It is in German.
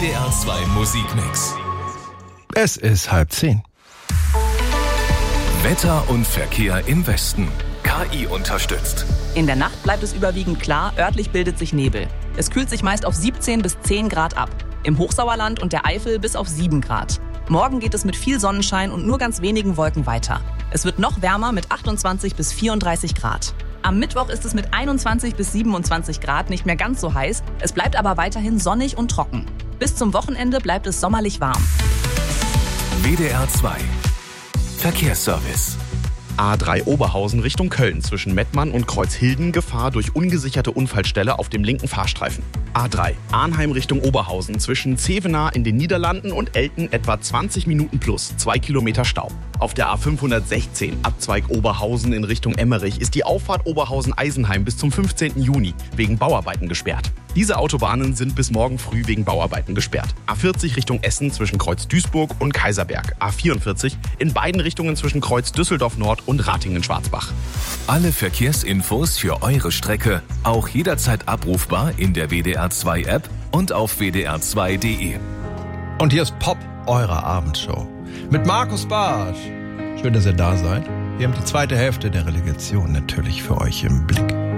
WDR 2 Musikmix. Es ist 9:30. Wetter und Verkehr im Westen. KI unterstützt. In der Nacht bleibt es überwiegend klar, örtlich bildet sich Nebel. Es kühlt sich meist auf 17 bis 10 Grad ab. Im Hochsauerland und der Eifel bis auf 7 Grad. Morgen geht es mit viel Sonnenschein und nur ganz wenigen Wolken weiter. Es wird noch wärmer mit 28 bis 34 Grad. Am Mittwoch ist es mit 21 bis 27 Grad nicht mehr ganz so heiß. Es bleibt aber weiterhin sonnig und trocken. Bis zum Wochenende bleibt es sommerlich warm. WDR 2 Verkehrsservice. A3 Oberhausen Richtung Köln zwischen Mettmann und Kreuzhilden Gefahr durch ungesicherte Unfallstelle auf dem linken Fahrstreifen. A3 Arnheim Richtung Oberhausen zwischen Zevenaar in den Niederlanden und Elten etwa 20 Minuten plus 2 Kilometer Stau. Auf der A516 Abzweig Oberhausen in Richtung Emmerich ist die Auffahrt Oberhausen-Eisenheim bis zum 15. Juni wegen Bauarbeiten gesperrt. Diese Autobahnen sind bis morgen früh wegen Bauarbeiten gesperrt. A40 Richtung Essen zwischen Kreuz Duisburg und Kaiserberg. A44 in beiden Richtungen zwischen Kreuz Düsseldorf Nord und Ratingen-Schwarzbach. Alle Verkehrsinfos für eure Strecke auch jederzeit abrufbar in der WDR 2 App und auf wdr2.de. Und hier ist Pop, eure Abendshow. Mit Markus Bartsch. Schön, dass ihr da seid. Wir haben die zweite Hälfte der Relegation natürlich für euch im Blick.